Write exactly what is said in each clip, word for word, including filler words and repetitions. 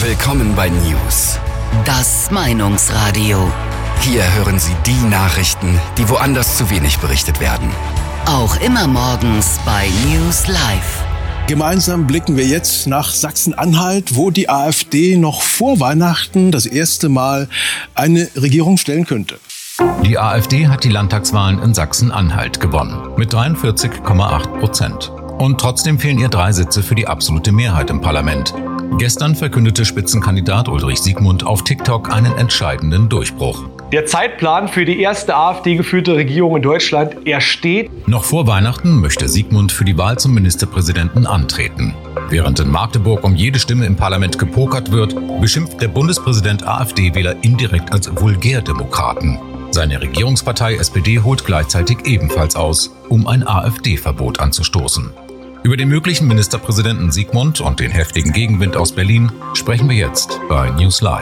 Willkommen bei News, das Meinungsradio. Hier hören Sie die Nachrichten, die woanders zu wenig berichtet werden. Auch immer morgens bei News Live. Gemeinsam blicken wir jetzt nach Sachsen-Anhalt, wo die AfD noch vor Weihnachten das erste Mal eine Regierung stellen könnte. Die AfD hat die Landtagswahlen in Sachsen-Anhalt gewonnen mit dreiundvierzig Komma acht Prozent. Und trotzdem fehlen ihr drei Sitze für die absolute Mehrheit im Parlament. Gestern verkündete Spitzenkandidat Ulrich Siegmund auf TikTok einen entscheidenden Durchbruch. Der Zeitplan für die erste AfD-geführte Regierung in Deutschland, er steht. Noch vor Weihnachten möchte Siegmund für die Wahl zum Ministerpräsidenten antreten. Während in Magdeburg um jede Stimme im Parlament gepokert wird, beschimpft der Bundespräsident AfD-Wähler indirekt als Vulgärdemokraten. Seine Regierungspartei S P D holt gleichzeitig ebenfalls aus, um ein AfD-Verbot anzustoßen. Über den möglichen Ministerpräsidenten Siegmund und den heftigen Gegenwind aus Berlin sprechen wir jetzt bei News Live.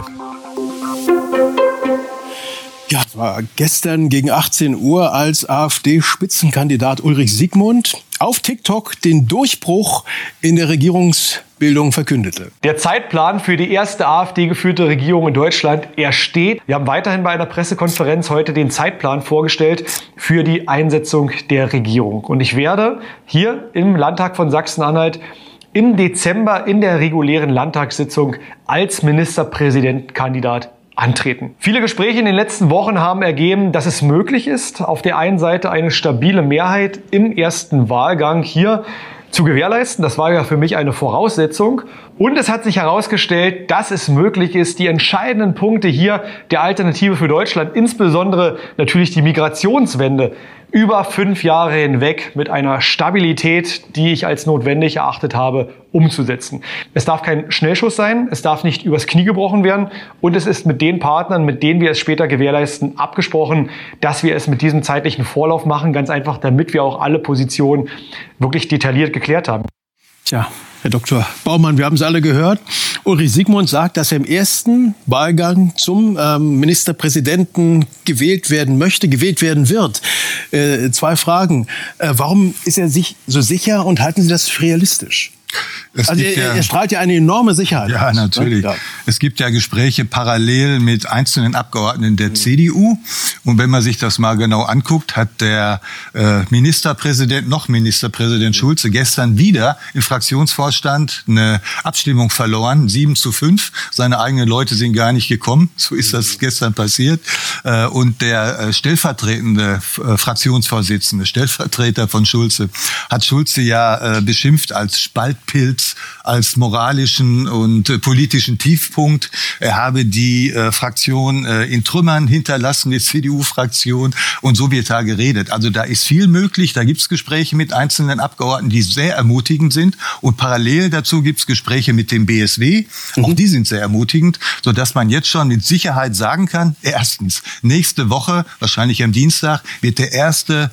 Ja, es war gestern gegen achtzehn Uhr, als AfD-Spitzenkandidat Ulrich Siegmund auf TikTok den Durchbruch in der Regierungsbildung verkündete. Der Zeitplan für die erste AfD-geführte Regierung in Deutschland, er steht. Wir haben weiterhin bei einer Pressekonferenz heute den Zeitplan vorgestellt für die Einsetzung der Regierung. Und ich werde hier im Landtag von Sachsen-Anhalt im Dezember in der regulären Landtagssitzung als Ministerpräsidentkandidat antreten. Viele Gespräche in den letzten Wochen haben ergeben, dass es möglich ist, auf der einen Seite eine stabile Mehrheit im ersten Wahlgang hier zu gewährleisten. Das war ja für mich eine Voraussetzung. Und es hat sich herausgestellt, dass es möglich ist, die entscheidenden Punkte hier der Alternative für Deutschland, insbesondere natürlich die Migrationswende, über fünf Jahre hinweg mit einer Stabilität, die ich als notwendig erachtet habe, umzusetzen. Es darf kein Schnellschuss sein, es darf nicht übers Knie gebrochen werden und es ist mit den Partnern, mit denen wir es später gewährleisten, abgesprochen, dass wir es mit diesem zeitlichen Vorlauf machen, ganz einfach, damit wir auch alle Positionen wirklich detailliert geklärt haben. Tja, Herr Doktor Baumann, wir haben es alle gehört. Ulrich Siegmund sagt, dass er im ersten Wahlgang zum ähm, Ministerpräsidenten gewählt werden möchte, gewählt werden wird. Äh, zwei Fragen. Äh, warum ist er sich so sicher und halten Sie das für realistisch? Es also er, ja, er strahlt ja eine enorme Sicherheit. Ja, natürlich. Ja. Es gibt ja Gespräche parallel mit einzelnen Abgeordneten der mhm. C D U. Und wenn man sich das mal genau anguckt, hat der äh, Ministerpräsident, noch Ministerpräsident mhm. Schulze, gestern wieder im Fraktionsvorstand eine Abstimmung verloren, sieben zu fünf. Seine eigenen Leute sind gar nicht gekommen. So ist das mhm. gestern passiert. Äh, und der äh, stellvertretende äh, Fraktionsvorsitzende, Stellvertreter von Schulze, hat Schulze ja äh, beschimpft als Spaltpilz, als moralischen und äh, politischen Tiefpunkt. Er habe die äh, Fraktion äh, in Trümmern hinterlassen, die C D U-Fraktion, und so wird da geredet. Also da ist viel möglich, da gibt es Gespräche mit einzelnen Abgeordneten, die sehr ermutigend sind, und parallel dazu gibt es Gespräche mit dem B S W, mhm. auch die sind sehr ermutigend, sodass man jetzt schon mit Sicherheit sagen kann, erstens, nächste Woche, wahrscheinlich am Dienstag, wird der erste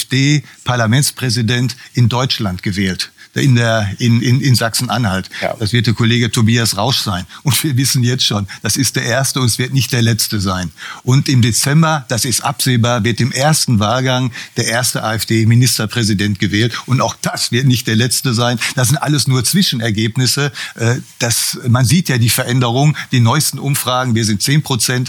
AfD-Parlamentspräsident in Deutschland gewählt. In, der, in, in, in Sachsen-Anhalt. Ja. Das wird der Kollege Tobias Rausch sein. Und wir wissen jetzt schon, das ist der erste und es wird nicht der letzte sein. Und im Dezember, das ist absehbar, wird im ersten Wahlgang der erste AfD-Ministerpräsident gewählt. Und auch das wird nicht der letzte sein. Das sind alles nur Zwischenergebnisse. Das, man sieht ja die Veränderung, die neuesten Umfragen. Wir sind zehn Prozent